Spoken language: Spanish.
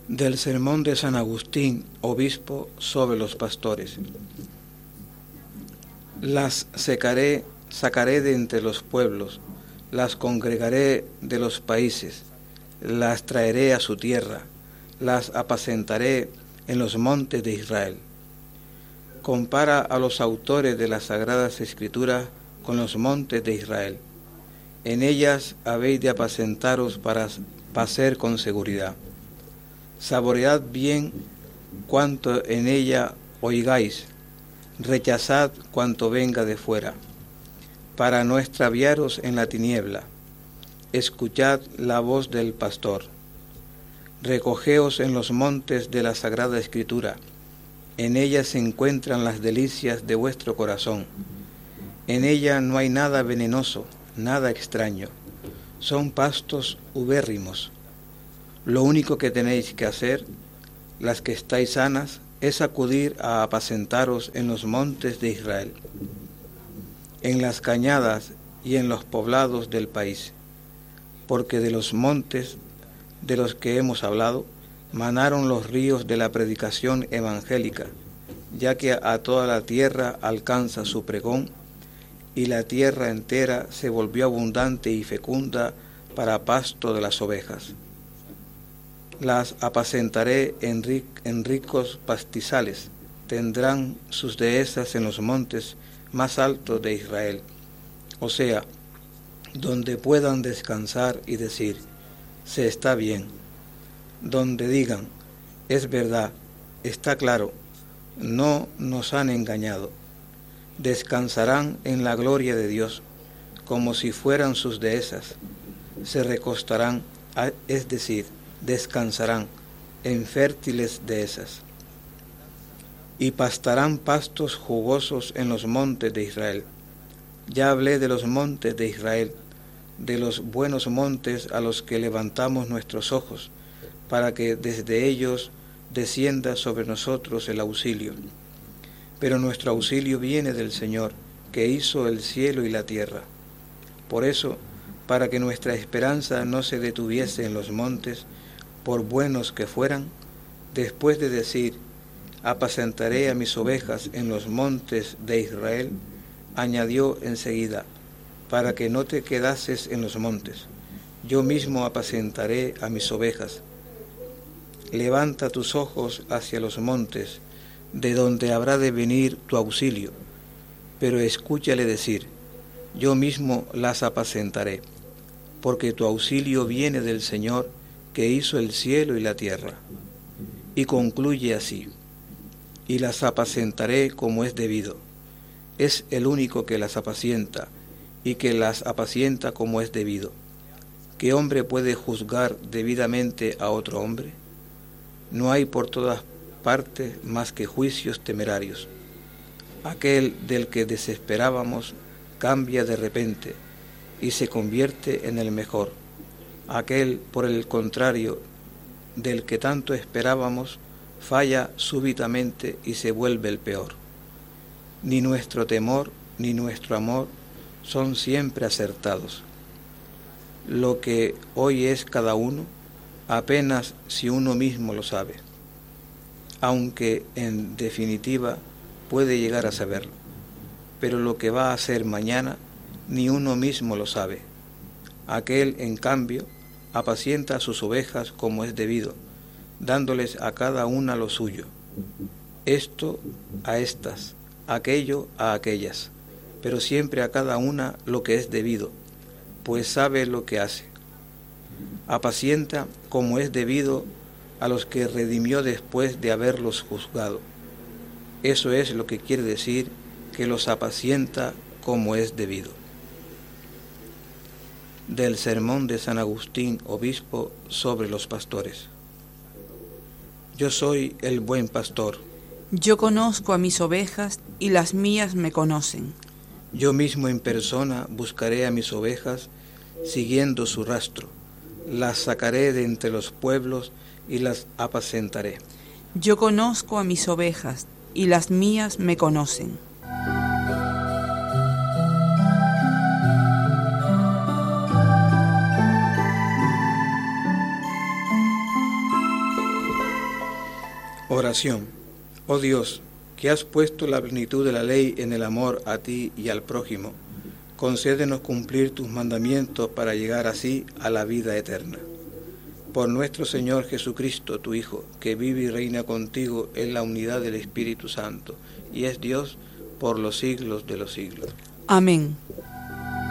Del sermón de San Agustín, obispo, sobre los pastores. Las sacaré de entre los pueblos, las congregaré de los países, las traeré a su tierra, las apacentaré en los montes de Israel. Compara a los autores de las Sagradas Escrituras con los montes de Israel. En ellas habéis de apacentaros para pacer con seguridad. Saboread bien cuanto en ella oigáis, rechazad cuanto venga de fuera, para no extraviaros en la tiniebla. Escuchad la voz del pastor. Recogeos en los montes de la Sagrada Escritura, en ella se encuentran las delicias de vuestro corazón. En ella no hay nada venenoso, nada extraño, son pastos ubérrimos. Lo único que tenéis que hacer, las que estáis sanas, es acudir a apacentaros en los montes de Israel, en las cañadas y en los poblados del país, porque de los montes de los que hemos hablado, manaron los ríos de la predicación evangélica, ya que a toda la tierra alcanza su pregón, y la tierra entera se volvió abundante y fecunda para pasto de las ovejas. Las apacentaré en ricos pastizales, tendrán sus dehesas en los montes más altos de Israel, o sea, donde puedan descansar y decir, se está bien, donde digan, es verdad, está claro, no nos han engañado. Descansarán en la gloria de Dios, como si fueran sus dehesas, se recostarán, es decir, descansarán en fértiles dehesas, y pastarán pastos jugosos en los montes de Israel. Ya hablé de los montes de Israel, de los buenos montes a los que levantamos nuestros ojos, para que desde ellos descienda sobre nosotros el auxilio. Pero nuestro auxilio viene del Señor, que hizo el cielo y la tierra. Por eso, para que nuestra esperanza no se detuviese en los montes, por buenos que fueran, después de decir, apacentaré a mis ovejas en los montes de Israel, añadió enseguida, para que no te quedases en los montes, yo mismo apacentaré a mis ovejas. Levanta tus ojos hacia los montes, de donde habrá de venir tu auxilio, pero escúchale decir, yo mismo las apacentaré, porque tu auxilio viene del Señor, que hizo el cielo y la tierra. Y concluye así, y las apacentaré como es debido. Es el único que las apacienta, y que las apacienta como es debido. ¿Qué hombre puede juzgar debidamente a otro hombre? No hay por todas partes más que juicios temerarios. Aquel del que desesperábamos cambia de repente y se convierte en el mejor. Aquel, por el contrario, del que tanto esperábamos, falla súbitamente y se vuelve el peor. Ni nuestro temor ni nuestro amor son siempre acertados. Lo que hoy es cada uno, apenas si uno mismo lo sabe, aunque en definitiva puede llegar a saberlo. Pero lo que va a ser mañana, ni uno mismo lo sabe. Aquel, en cambio, apacienta a sus ovejas como es debido, dándoles a cada una lo suyo, esto a estas, aquello a aquellas, pero siempre a cada una lo que es debido, pues sabe lo que hace. Apacienta como es debido a los que redimió después de haberlos juzgado. Eso es lo que quiere decir que los apacienta como es debido. Del sermón de San Agustín, obispo, sobre los pastores. Yo soy el buen pastor. Yo conozco a mis ovejas y las mías me conocen. Yo mismo en persona buscaré a mis ovejas siguiendo su rastro. Las sacaré de entre los pueblos y las apacentaré. Yo conozco a mis ovejas y las mías me conocen. Oración. Oh Dios, que has puesto la plenitud de la ley en el amor a ti y al prójimo, concédenos cumplir tus mandamientos para llegar así a la vida eterna. Por nuestro Señor Jesucristo, tu Hijo, que vive y reina contigo en la unidad del Espíritu Santo, y es Dios por los siglos de los siglos. Amén.